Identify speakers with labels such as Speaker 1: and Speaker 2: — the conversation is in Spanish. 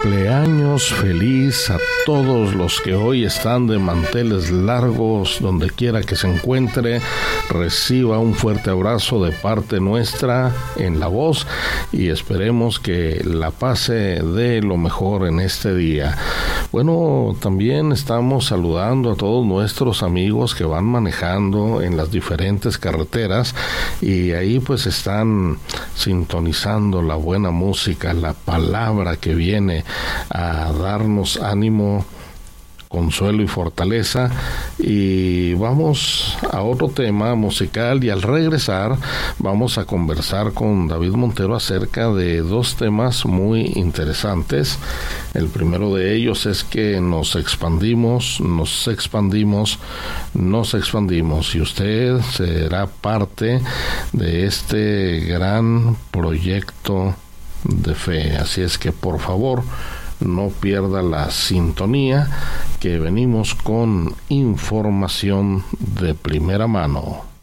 Speaker 1: Cumpleaños feliz a todos los que hoy están de manteles largos, donde quiera que se encuentre. Reciba un fuerte abrazo de parte nuestra en la voz y esperemos que la pase de lo mejor en este día. Bueno, también estamos saludando a todos nuestros amigos que van manejando en las diferentes carreteras y ahí pues están sintonizando la buena música, la palabra que viene a darnos ánimo, consuelo y fortaleza. Y vamos a otro tema musical y al regresar vamos a conversar con David Montero acerca de dos temas muy interesantes. El primero de ellos es que nos expandimos y usted será parte de este gran proyecto de fe. Así es que por favor no pierda la sintonía, que venimos con información de primera mano.